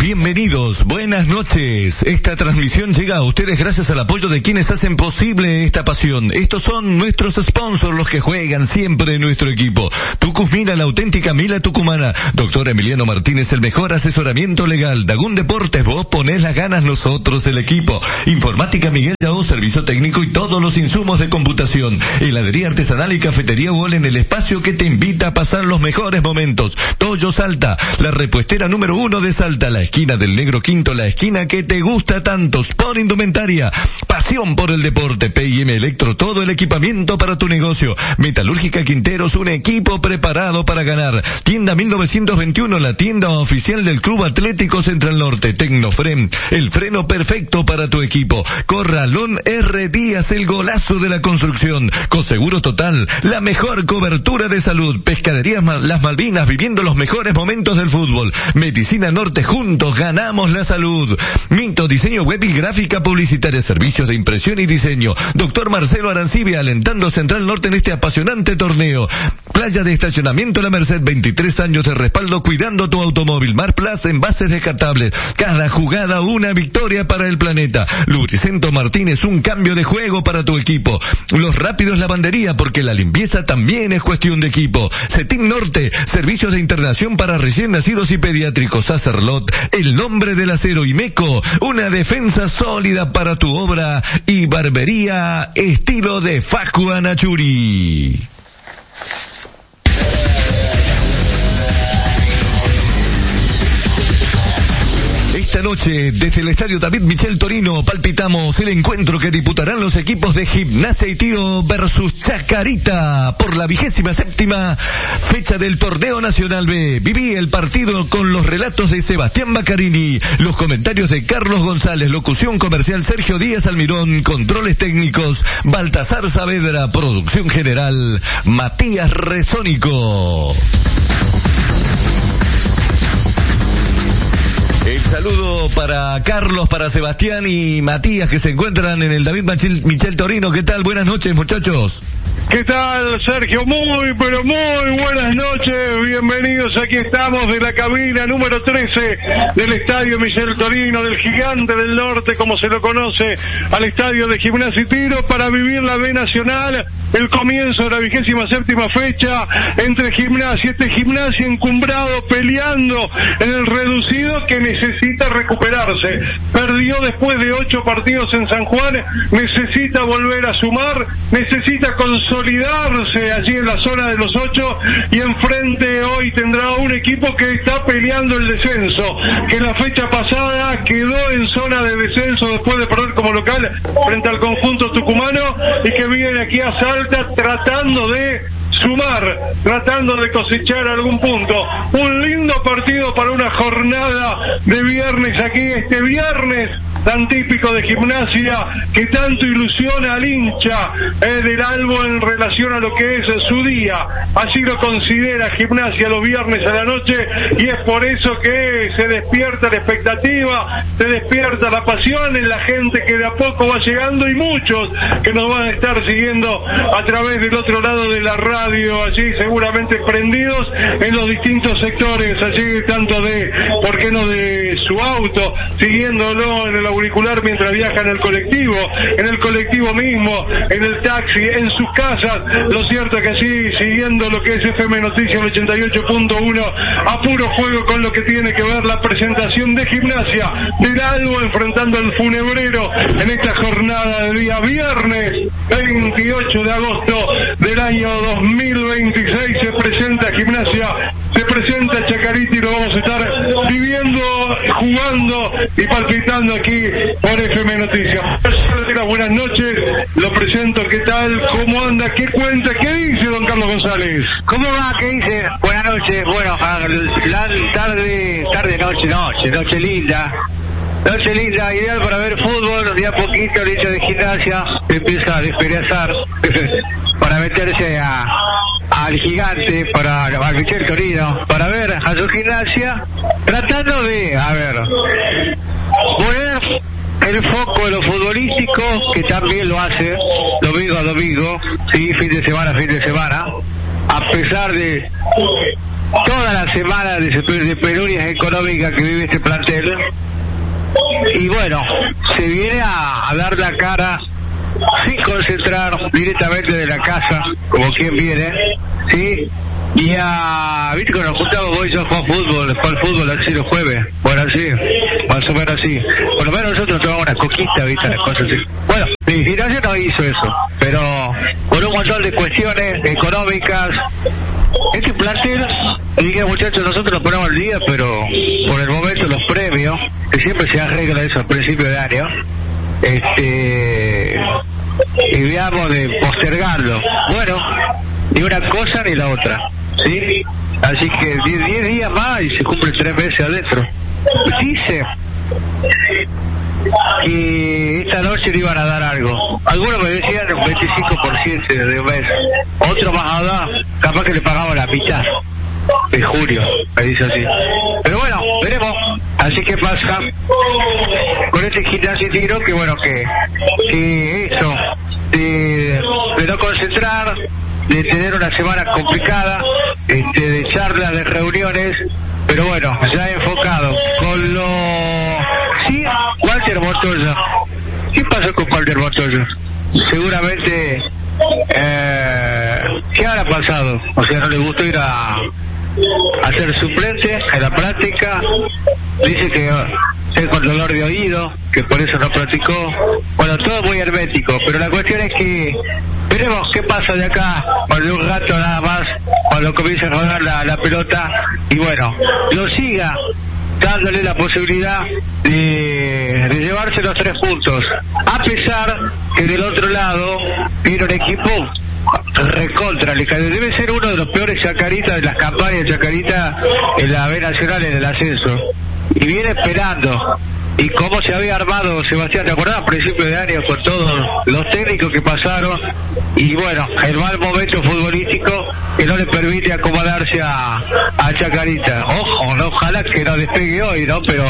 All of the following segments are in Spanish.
Bienvenidos, buenas noches. Esta transmisión llega a ustedes gracias al apoyo de quienes hacen posible esta pasión. Estos son nuestros sponsors, los que juegan siempre en nuestro equipo. Tucumina, la auténtica Mila tucumana. Doctor Emiliano Martínez, el mejor asesoramiento legal. Dagún Deportes, vos ponés las ganas, nosotros el equipo. Informática Miguel Yao, servicio técnico y todos los insumos de computación. Heladería artesanal y cafetería Wall en el espacio que te invita a pasar los mejores momentos. Toyo Salta, la repuestera número 1 de Salta, la esquina del Negro Quinto, la esquina que te gusta tanto. Sport Indumentaria, pasión por el deporte. P&M Electro, todo el equipamiento para tu negocio. Metalúrgica Quinteros, un equipo preparado para ganar. Tienda 1921, la tienda oficial del Club Atlético Central Norte. Tecnofrem, el freno perfecto para tu equipo. Corralón R. Díaz, el golazo de la construcción. Coseguro Total, la mejor cobertura de salud. Pescaderías Las Malvinas, viviendo los mejores momentos del fútbol. Medicina Norte, juntos ganamos la salud. Minto, diseño web y gráfica publicitaria, servicios de impresión y diseño. Doctor Marcelo Arancibia, alentando Central Norte en este apasionante torneo. Playa de estacionamiento La Merced, 23 años de respaldo cuidando tu automóvil. Mar Plaza, envases descartables. Cada jugada una victoria para el planeta. Lubricento Martínez, un cambio de juego para tu equipo. Los Rápidos Lavandería, porque la limpieza también es cuestión de equipo. Cetim Norte, servicios de internación para recién nacidos y pediátricos. Sacerlot, el nombre del acero. Imeco, una defensa sólida para tu obra. Y barbería estilo de Facu Anachuri. Esta noche, desde el estadio David Michel Torino, palpitamos el encuentro que disputarán los equipos de Gimnasia y Tiro versus Chacarita por la 27ª fecha del Torneo Nacional B. Viví el partido con los relatos de Sebastián Baccarini, los comentarios de Carlos González, locución comercial Sergio Díaz Almirón, controles técnicos Baltasar Saavedra, producción general Matías Rezónico. El saludo para Carlos, para Sebastián y Matías, que se encuentran en el David Michel Torino. ¿Qué tal? Buenas noches, muchachos. ¿Qué tal, Sergio? Muy, pero muy buenas noches. Bienvenidos, aquí estamos de la cabina número 13 del Estadio Michel Torino, del Gigante del Norte, como se lo conoce, al Estadio de Gimnasia y Tiro, para vivir la B Nacional, el comienzo de la 27ª fecha entre Gimnasia, Gimnasia encumbrado, peleando en el reducido, que necesita recuperarse. Perdió después de 8 partidos en San Juan, necesita volver a sumar, necesita consolidarse allí en la zona de los 8, y enfrente hoy tendrá un equipo que está peleando el descenso, que la fecha pasada quedó en zona de descenso después de perder como local frente al conjunto tucumano, y que viene aquí a Salta tratando de sumar, tratando de cosechar algún punto. Un lindo partido para una jornada de viernes aquí, este viernes tan típico de Gimnasia, que tanto ilusiona al hincha del Albo en relación a lo que es su día. Así lo considera Gimnasia los viernes a la noche, y es por eso que se despierta la expectativa, se despierta la pasión en la gente que de a poco va llegando, y muchos que nos van a estar siguiendo a través del otro lado de la radio, allí seguramente prendidos en los distintos sectores, allí tanto de, ¿por qué no?, de su auto, siguiéndolo en el auricular mientras viaja en el colectivo mismo, en el taxi, en sus casas. Lo cierto es que sí, siguiendo lo que es FM Noticias 88.1, a puro juego con lo que tiene que ver la presentación de Gimnasia del Albo enfrentando al Funebrero en esta jornada de día viernes 28 de agosto del año 2026. Se presenta Gimnasia, se presenta Chacarita, y lo vamos a estar viviendo, jugando y palpitando aquí por FM Noticias. Buenas noches, lo presento. ¿Qué tal? ¿Cómo anda? ¿Qué cuenta? ¿Qué dice don Carlos González? ¿Cómo va? ¿Qué dice? Buenas noches. Bueno, noche linda. Noche linda, ideal para ver fútbol. De a poquito el hecho de Gimnasia empieza a desperezar para meterse al Gigante, al Michel Torino, para ver a su Gimnasia tratando de, poner el foco de lo futbolístico, que también lo hace domingo a domingo, sí, fin de semana, a pesar de toda la semana de penurias económicas que vive este plantel. Y bueno, se viene a dar la cara sin concentrar, directamente de la casa, como quien viene, ¿sí? Y viste que nos juntamos hoy, yo juego fútbol así los jueves, bueno, así, más o menos así. Por lo menos nosotros tomamos una coquita, viste, las cosas así. Bueno, mi Gimnasia no hizo eso, pero por un montón de cuestiones económicas, este plantel, dije muchachos, nosotros nos ponemos al día, pero por el momento los premios, que siempre se arregla eso al principio de año, y veamos de postergarlo. Bueno, ni una cosa ni la otra, ¿sí? Así que 10 días más y se cumplen 3 meses adentro. Dice que esta noche le iban a dar algo. Algunos me decían un 25% de un mes, otro más allá, capaz que le pagamos la mitad de julio, me dice así. Pero bueno, veremos. Así que pasa con este Gimnasia y Tigre, que bueno, que eso de no concentrar, de tener una semana complicada, de charlas, de reuniones, pero bueno, ya enfocado con lo... Sí, Walter Montoya. ¿Qué pasó con Walter Montoya? Seguramente ¿qué habrá pasado? O sea, no le gustó ir a ser suplente en la práctica. Dice que con dolor de oído, que por eso no practicó. Bueno, todo muy hermético, pero la cuestión es que veremos qué pasa de acá, de un rato nada más, cuando comience a rodar la pelota, y bueno, lo siga dándole la posibilidad de llevarse los 3 puntos, a pesar que del otro lado viene un equipo recontra, debe ser uno de los peores Chacarita de las campañas de Chacarita en la B Nacional, en el ascenso, y viene esperando. Y cómo se había armado Sebastián, ¿te acordás? A principios de año, con todos los técnicos que pasaron, y bueno, el mal momento futbolístico que no le permite acomodarse a Chacarita. Ojo, no, ojalá que no despegue hoy, ¿no? Pero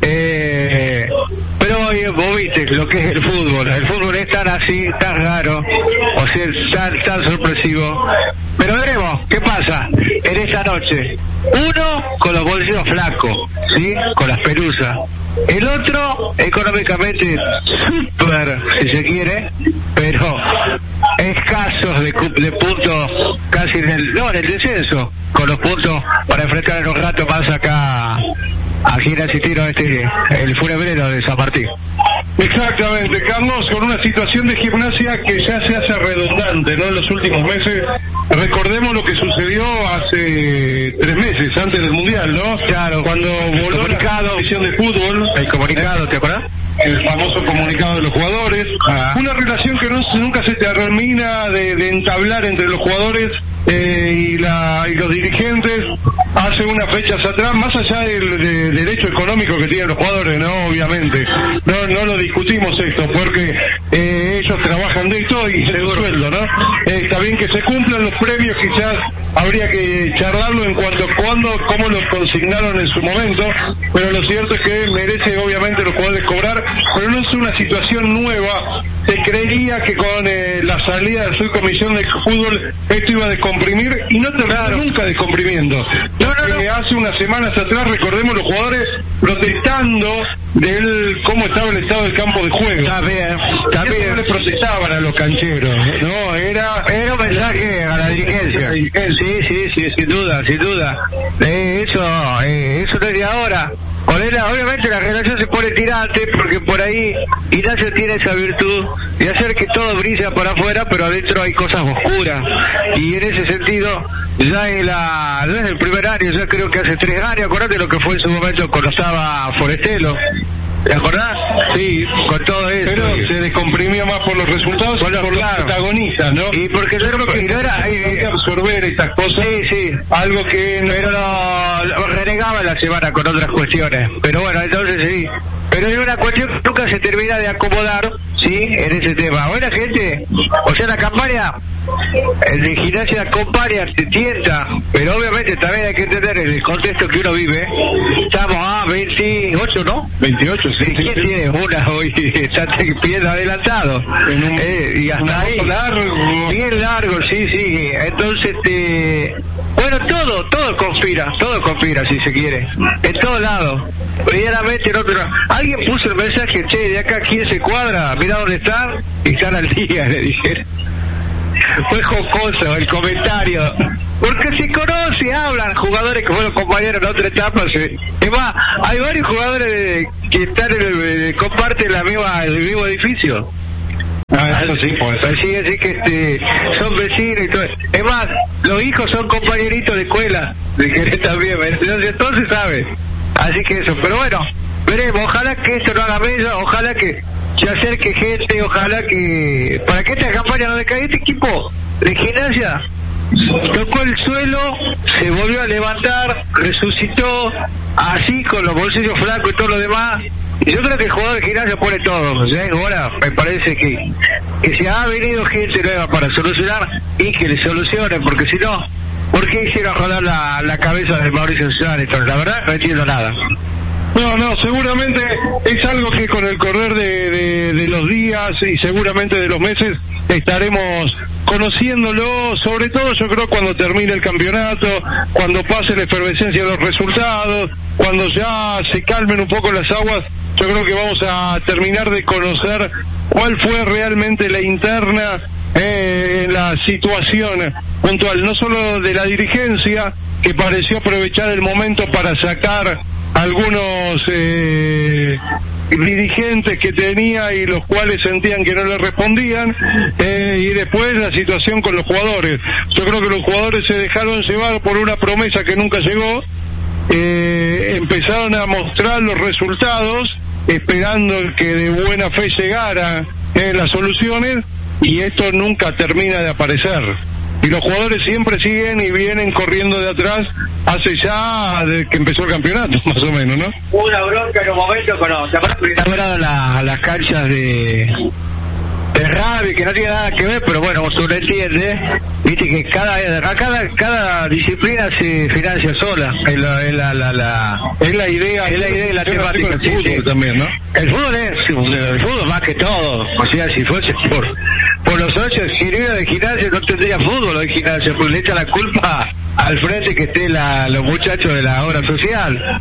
hoy vos viste lo que es el fútbol es tan así, tan raro, o sea, tan sorpresivo. Pero veremos qué pasa en esta noche. Uno con los bolsillos flacos, ¿sí? Con las perusas. El otro, económicamente, súper, si se quiere, pero escasos de puntos, casi en el descenso, con los puntos para enfrentar en un rato más acá a Gimnasia y Tigre, el funebrero de San Martín. Exactamente, Carlos, con una situación de Gimnasia que ya se hace redundante, ¿no? En los últimos meses, recordemos lo que sucedió hace 3 meses, antes del Mundial, ¿no? Claro, cuando voló la comisión de fútbol. El comunicado, ¿te acuerdas? El famoso comunicado de los jugadores. Una relación que nunca se termina de entablar entre los jugadores y los dirigentes. Hace unas fechas atrás, más allá del derecho económico que tienen los jugadores, ¿no? Obviamente, no lo discutimos esto, porque ellos trabajan de esto y se sueldo, ¿no? Está bien que se cumplan los premios, quizás habría que charlarlo en cuanto a cómo los consignaron en su momento, pero lo cierto es que merece obviamente los jugadores cobrar, pero no es una situación nueva. Se creería que con la salida de su comisión de fútbol esto iba a descomprimir, y no terminó nunca descomprimiendo. Hace unas semanas atrás, recordemos, los jugadores protestando del cómo estaba el estado del campo de juego. También no le protestaban a los cancheros, no, era un mensaje a la dirigencia. Sí, sin duda. Eso no es de ahora. Obviamente la relación se pone tirante, porque por ahí Ignacio tiene esa virtud de hacer que todo brilla para afuera, pero adentro hay cosas oscuras, y en ese sentido ya es el primer año, ya creo que hace 3 años, acordate lo que fue en su momento cuando estaba Forestelo, ¿te acordás? Sí, con todo eso. Pero se descomprimió más por los resultados, por los protagonistas, ¿no? Y porque yo creo que no era hay que absorber estas cosas. Sí. Algo que pero lo renegaba la semana con otras cuestiones. Pero bueno, entonces sí. Pero hay una cuestión que nunca se termina de acomodar, ¿sí? En ese tema. Buena gente, o sea, la campaña de Gimnasia acompaña, te tienta, pero obviamente también hay que entender el contexto que uno vive. Estamos a 28, ¿no? 28, sí. ¿Quién tiene una hoy? Está pidiendo adelantado. Y hasta ahí. Largo. Bien largo, sí. Entonces, bueno, Bueno, todo conspira si se quiere, en todos lados. Medianamente en otro. Alguien puso el mensaje, che, de acá a 15 cuadras, mira dónde están, y están al día, le dijeron. Fue jocoso el comentario, porque se conoce, hablan jugadores que fueron compañeros en otra etapa. Es más, hay varios jugadores que están comparten el mismo edificio. Eso sí, pues. Así que son vecinos y todo. Es más, los hijos son compañeritos de escuela, dijeron también, entonces sabe. Así que eso, pero bueno, veremos, ojalá que esto no haga mella, ojalá que se acerque gente, ojalá que para que esta campaña no decaiga. Este equipo de Gimnasia tocó el suelo, se volvió a levantar, resucitó, así con los bolsillos flacos y todo lo demás. Y yo creo que el jugador de Gimnasia pone todo, ¿sí? Ahora me parece que se ha venido gente nueva para solucionar y que le solucionen, porque si no, ¿por qué hicieron rodar la cabeza de Mauricio Suárez? La verdad no entiendo nada. No, seguramente es algo que con el correr de los días y seguramente de los meses estaremos conociéndolo, sobre todo yo creo cuando termine el campeonato, cuando pase la efervescencia de los resultados, cuando ya se calmen un poco las aguas, yo creo que vamos a terminar de conocer cuál fue realmente la interna en la situación puntual, no solo de la dirigencia, que pareció aprovechar el momento para sacar algunos dirigentes que tenía y los cuales sentían que no le respondían, y después la situación con los jugadores. Yo creo que los jugadores se dejaron llevar por una promesa que nunca llegó, empezaron a mostrar los resultados esperando que de buena fe llegaran las soluciones, y esto nunca termina de aparecer. Y los jugadores siempre siguen y vienen corriendo de atrás hace ya desde que empezó el campeonato, más o menos, ¿no? Una bronca en un momento con las canchas de rugby, que no tiene nada que ver, pero bueno, tú lo entiendes, viste que cada disciplina se financia sola, es la idea de la temática. El fútbol también, ¿no? El fútbol más que todo, o sea, si fuese por los socios, si no hubiera de Gimnasia no tendría fútbol de Gimnasia, porque le echa la culpa al frente que esté los muchachos de la obra social.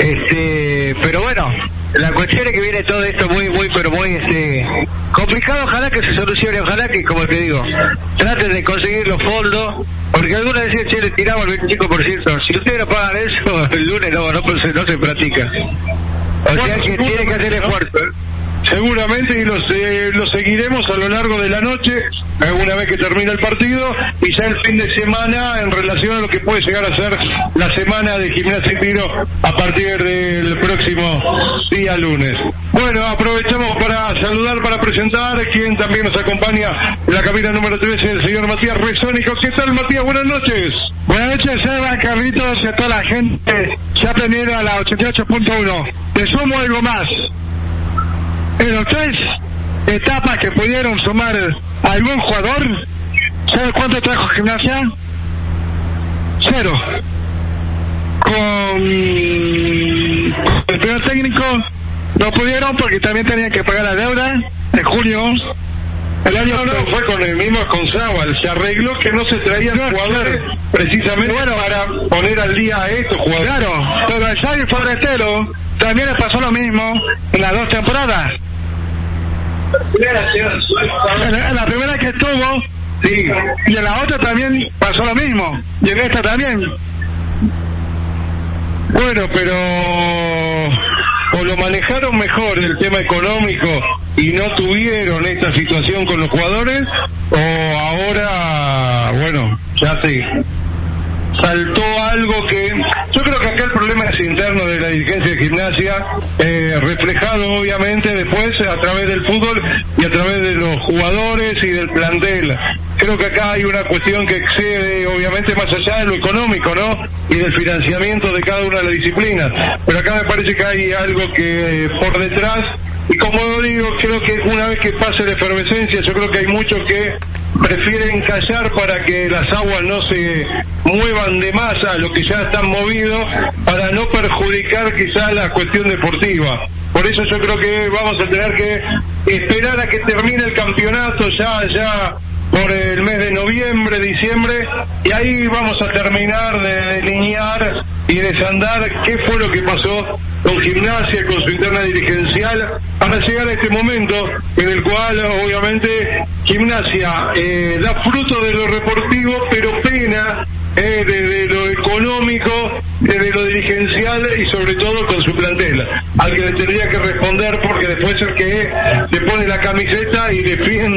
Pero bueno, la cuestión es que viene todo esto muy complicado. Ojalá que se solucione, ojalá que, como te digo, traten de conseguir los fondos, porque algunos decían, che, le tiramos el 25%. Si ustedes no pagan eso, el lunes no se practica. O sea que tiene que hacer esfuerzo. Seguramente, y lo seguiremos a lo largo de la noche, una vez que termine el partido, y ya el fin de semana en relación a lo que puede llegar a ser la semana de Gimnasia y Tiro a partir del próximo día lunes. Bueno, aprovechamos para saludar, para presentar a quien también nos acompaña en la cabina número 13, el señor Matías Rezónico. ¿Qué tal, Matías? Buenas noches. Buenas noches, Seba, Carlitos, y a toda la gente. Ya aprendieron a la 88.1. Te sumo algo más. En las 3 etapas que pudieron sumar a algún jugador, ¿sabes cuánto trajo Gimnasia? 0. Con el primer técnico no pudieron porque también tenían que pagar la deuda de junio. El año no fue con el mismo Conzábal, se arregló que no se traían jugadores precisamente para poner al día a estos jugadores. Claro, pero el Xavi Forrestero también le pasó lo mismo en las 2 temporadas. En la primera que estuvo, sí, y en la otra también pasó lo mismo, y en esta también. Bueno, pero o lo manejaron mejor el tema económico y no tuvieron esta situación con los jugadores, o ahora, bueno, ya se saltó algo que yo creo que acá el problema es interno de la dirigencia de Gimnasia, reflejado obviamente después a través del fútbol y a través de los jugadores y del plantel. Creo que acá hay una cuestión que excede obviamente más allá de lo económico, ¿no? Y del financiamiento de cada una de las disciplinas, pero acá me parece que hay algo que por detrás, y como digo, creo que una vez que pase la efervescencia, yo creo que hay muchos que prefieren callar para que las aguas no se muevan de más a lo que ya están movidos, para no perjudicar quizás la cuestión deportiva. Por eso yo creo que vamos a tener que esperar a que termine el campeonato, ya por el mes de noviembre, diciembre, y ahí vamos a terminar de delinear y desandar qué fue lo que pasó con Gimnasia, con su interna dirigencial, para llegar a este momento en el cual obviamente Gimnasia da fruto de lo deportivo, pero pena desde lo económico, desde lo dirigencial y sobre todo con su plantel, al que le tendría que responder, porque después es el que se pone la camiseta y defiende